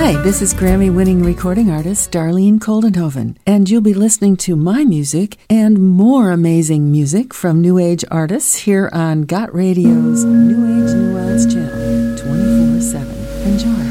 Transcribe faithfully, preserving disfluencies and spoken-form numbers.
Hi, this is Grammy-winning recording artist Darlene Koldenhoven, and you'll be listening to my music and more amazing music from New Age artists here on Got Radio's New Age Nuance channel, twenty-four seven. Enjoy.